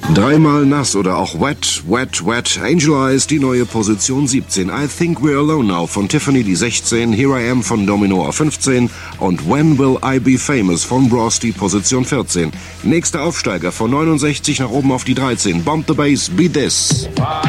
Dreimal nass oder auch wet, wet, wet. Angel Eyes, die neue Position 17. I Think We're Alone Now von Tiffany, die 16. Here I Am von Domino auf 15. Und When Will I Be Famous von Bros, die Position 14. Nächster Aufsteiger von 69 nach oben auf die 13. Bomb the Bass, Be This.